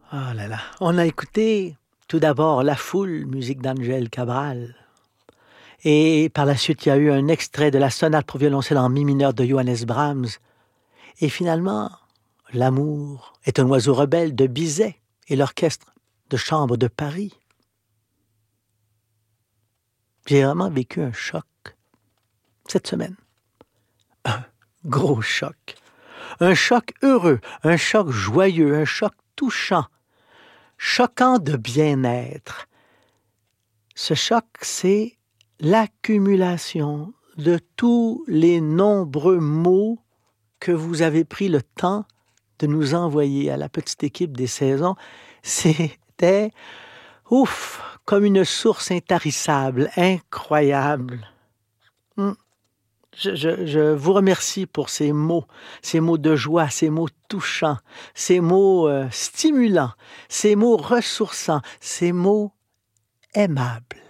Oh là là. On a écouté tout d'abord La Foule, musique d'Angel Cabral. Et par la suite, il y a eu un extrait de la sonate pour violoncelle en mi mineur de Johannes Brahms. Et finalement, L'amour est un oiseau rebelle de Bizet et l'orchestre de chambre de Paris. J'ai vraiment vécu un choc cette semaine. Un gros choc. Un choc heureux, un choc joyeux, un choc touchant, choquant de bien-être. Ce choc, c'est l'accumulation de tous les nombreux mots que vous avez pris le temps de nous envoyer à la petite équipe des saisons. C'était, comme une source intarissable, incroyable. Je vous remercie pour ces mots de joie, ces mots touchants, ces mots stimulants, ces mots ressourçants, ces mots aimables.